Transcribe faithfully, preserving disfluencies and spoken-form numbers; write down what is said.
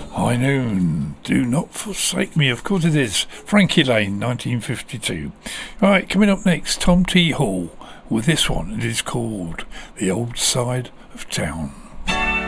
High Noon, Do Not Forsake Me. Of course it is. Frankie Lane, nineteen fifty-two. Alright, coming up next, Tom T. Hall with this one. It is called The Old Side of Town.